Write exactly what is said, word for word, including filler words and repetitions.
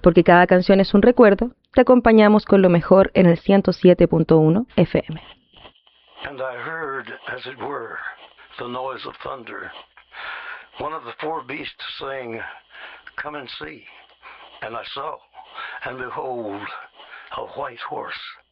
Porque cada canción es un recuerdo, te acompañamos con lo mejor en el ciento siete punto uno F M. And I heard, as it were, the noise of thunder. One of the four beasts saying, "Come and see." And I saw, and behold, a white horse